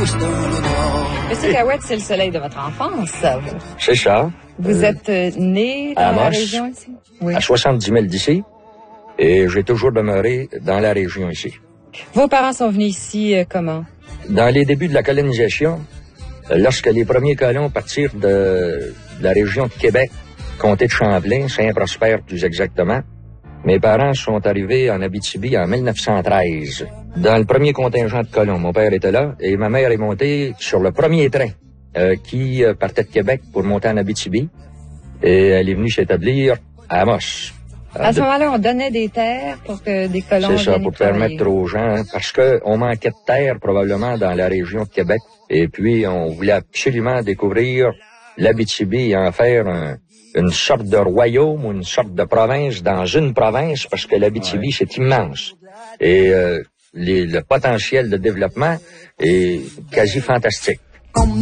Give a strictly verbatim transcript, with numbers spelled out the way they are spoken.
Monsieur Cahouette, c'est le soleil de votre enfance, ça, vous. C'est ça. Vous Euh, êtes euh, né dans à la Amos, région ici? Oui. à soixante-dix milles d'ici, et j'ai toujours demeuré dans la région ici. Vos parents sont venus ici euh, comment? Dans les débuts de la colonisation, euh, lorsque les premiers colons partirent de, de la région de Québec, comté de Champlain, Saint-Prosper plus exactement, mes parents sont arrivés en Abitibi en mille neuf cent treize. Dans le premier contingent de colons, mon père était là, et ma mère est montée sur le premier train euh, qui euh, partait de Québec pour monter en Abitibi, et elle est venue s'établir à Amos. À ce moment-là, on donnait des terres pour que des colons C'est ça, viennent pour y travailler. permettre aux gens, parce que on manquait de terre probablement dans la région de Québec, et puis on voulait absolument découvrir l'Abitibi et en faire un, une sorte de royaume ou une sorte de province dans une province, parce que l'Abitibi, ouais, c'est immense. Et euh, les, le potentiel de développement est quasi fantastique.